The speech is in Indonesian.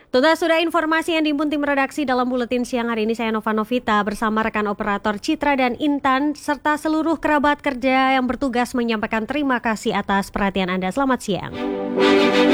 Tuntas sudah informasi yang dihimpun tim redaksi dalam buletin siang hari ini. Saya Nova Novita bersama rekan operator Citra dan Intan serta seluruh kerabat kerja yang bertugas menyampaikan terima kasih atas perhatian Anda. Selamat siang.